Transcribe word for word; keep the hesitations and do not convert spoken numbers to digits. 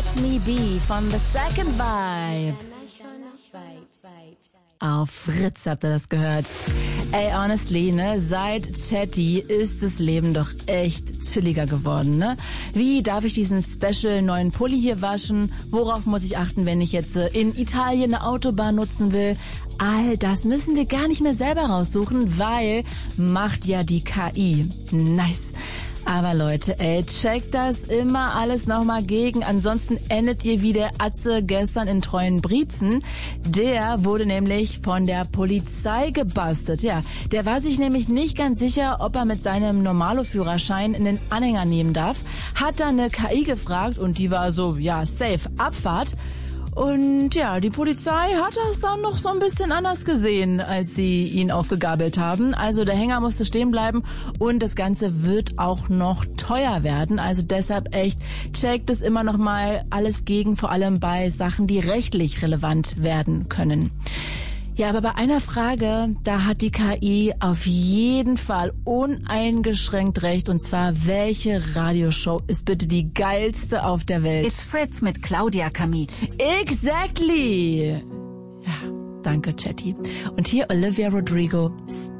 Let Me Be von The Second Vibe. Auf Fritz habt ihr das gehört. Ey, honestly, ne, seit Chatty ist das Leben doch echt chilliger geworden, ne? Wie darf ich diesen special neuen Pulli hier waschen? Worauf muss ich achten, wenn ich jetzt in Italien eine Autobahn nutzen will? All das müssen wir gar nicht mehr selber raussuchen, weil macht ja die K I. Nice. Aber Leute, ey, checkt das immer alles nochmal gegen, ansonsten endet ihr wie der Atze gestern in Treuen Brietzen. Der wurde nämlich von der Polizei gebastelt. Ja, der war sich nämlich nicht ganz sicher, ob er mit seinem Normalo-Führerschein einen Anhänger nehmen darf. Hat dann eine K I gefragt und die war so, ja, safe, Abfahrt. Und ja, die Polizei hat das dann noch so ein bisschen anders gesehen, als sie ihn aufgegabelt haben. Also der Hänger musste stehen bleiben und das Ganze wird auch noch teuer werden. Also deshalb echt, checkt es immer noch mal alles gegen, vor allem bei Sachen, die rechtlich relevant werden können. Ja, aber bei einer Frage, da hat die K I auf jeden Fall uneingeschränkt recht. Und zwar, welche Radioshow ist bitte die geilste auf der Welt? It's Fritz mit Claudia Kamit. Exactly! Ja, danke, Chatty. Und hier Olivia Rodrigo.